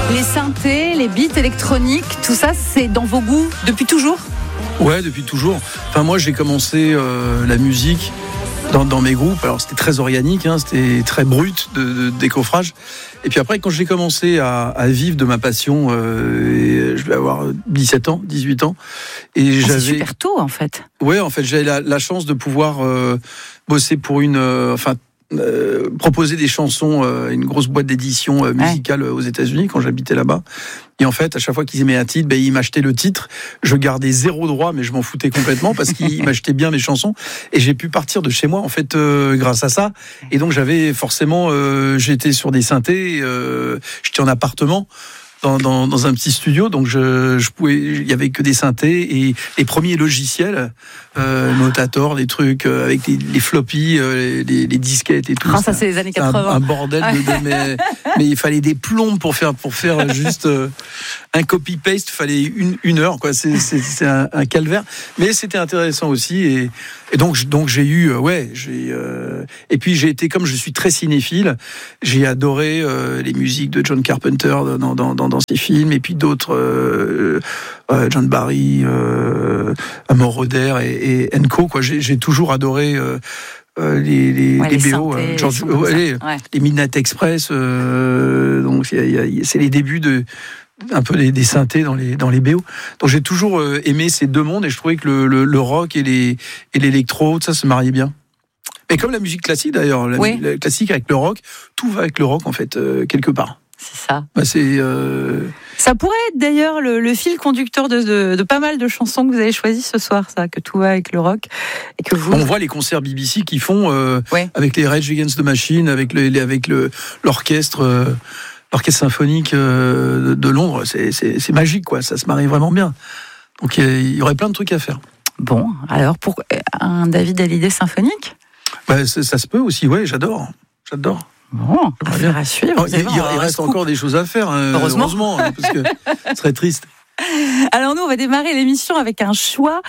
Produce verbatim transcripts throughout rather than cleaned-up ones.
Les synthés, les beats électroniques, tout ça, c'est dans vos goûts depuis toujours ? Ouais, depuis toujours. Enfin, moi, j'ai commencé euh, la musique dans, dans mes groupes. Alors, c'était très organique, hein, c'était très brut de, de décoffrage. Et puis après, quand j'ai commencé à, à vivre de ma passion, euh, je vais avoir dix-sept ans, dix-huit ans. Et ah, j'avais... C'est super tôt, en fait. Ouais, en fait, j'avais la, la chance de pouvoir euh, bosser pour une... Euh, enfin, euh, proposer des chansons, euh, une grosse boîte d'édition euh, musicale ouais. aux États-Unis quand j'habitais là-bas. Et en fait, à chaque fois qu'ils aimaient un titre, ben, ils m'achetaient le titre. Je gardais zéro droit, mais je m'en foutais complètement parce qu'ils m'achetaient bien mes chansons. Et j'ai pu partir de chez moi, en fait, euh, grâce à ça. Et donc, j'avais forcément... Euh, j'étais sur des synthés, euh, j'étais en appartement. Dans, dans, dans un petit studio, donc je, je pouvais, il y avait que des synthés et les premiers logiciels, euh, Notator, des trucs euh, avec les, les floppies, euh, les, les disquettes et tout. Ah, ça, c'est les années quatre-vingts. Un, un bordel, de, de, mais, mais il fallait des plombes pour faire pour faire juste euh, un copy paste. Il fallait une une heure, quoi. C'est c'est, c'est un, un calvaire, mais c'était intéressant aussi. Et, et donc donc j'ai eu, ouais, j'ai euh, et puis j'ai été, comme je suis très cinéphile, j'ai adoré euh, les musiques de John Carpenter dans dans dans dans ses films, et puis d'autres, euh, euh, John Barry, euh, Moroder et, et Co. Quoi. J'ai, j'ai toujours adoré euh, euh, les, les, ouais, les, les B O, synthés, euh, George, les, ouais, ouais. les Midnight Express. Euh, donc y a, y a, c'est les débuts de un peu des, des synthés dans les dans les B O. Donc j'ai toujours euh, aimé ces deux mondes, et je trouvais que le, le, le rock et les et l'électro, ça se mariait bien. Et comme la musique classique d'ailleurs, la, oui. la classique avec le rock, tout va avec le rock en fait euh, quelque part. C'est ça. Bah c'est, euh... Ça pourrait être d'ailleurs le, le fil conducteur de, de, de pas mal de chansons que vous avez choisies ce soir, ça, que tout va avec le rock. Et que vous... On voit les concerts B B C qu'ils font euh, ouais. avec les Rage Against the Machine, avec, le, avec le, l'orchestre, euh, l'orchestre symphonique euh, de Londres. C'est, c'est, c'est magique, quoi. Ça se marie vraiment bien. Donc il y aurait plein de trucs à faire. Bon, alors pour un David Hallyday symphonique ? Bah, ça, ça se peut aussi, ouais, j'adore. J'adore. Bon, affaire à suivre. Oh, il, il, il reste scoop. encore des choses à faire, hein, heureusement. heureusement, parce que ce serait triste. Alors nous, on va démarrer l'émission avec un choix,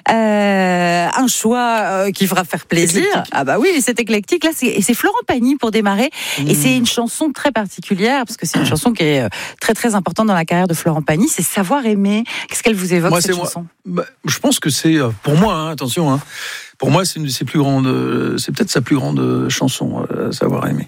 euh, un choix euh, qui fera faire plaisir. Éclectique. Ah bah oui, c'est éclectique. Là, c'est, et c'est Florent Pagny pour démarrer. Mmh. Et c'est une chanson très particulière parce que c'est une chanson qui est très très importante dans la carrière de Florent Pagny. C'est Savoir aimer. Qu'est-ce qu'elle vous évoque, moi, cette chanson ? Moi, bah, je pense que c'est pour moi, hein, attention. Hein, pour moi, c'est une de ses plus grandes. C'est peut-être sa plus grande chanson, euh, Savoir aimer.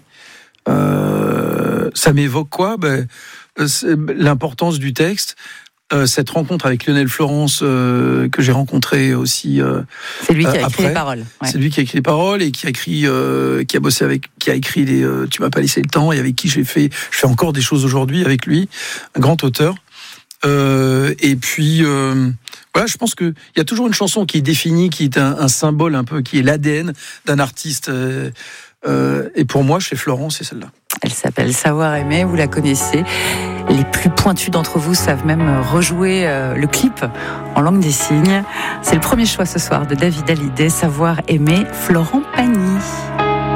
Euh, ça m'évoque quoi ? Ben, l'importance du texte, euh, cette rencontre avec Lionel Florence euh, que j'ai rencontré aussi. Euh, c'est lui qui a écrit après. les paroles. Ouais. C'est lui qui a écrit les paroles et qui a écrit, euh, qui a bossé avec, qui a écrit les. Euh, tu m'as pas laissé le temps, et avec qui j'ai fait, je fais encore des choses aujourd'hui avec lui, un grand auteur. Euh, et puis euh, voilà, je pense que il y a toujours une chanson qui est définie, qui est un, un symbole un peu, qui est l'A D N d'un artiste. Euh, Euh, et pour moi, chez Florent, c'est celle-là. Elle s'appelle Savoir aimer, vous la connaissez. Les plus pointus d'entre vous savent même rejouer euh, le clip en langue des signes. C'est le premier choix ce soir de David Hallyday, Savoir aimer, Florent Pagny.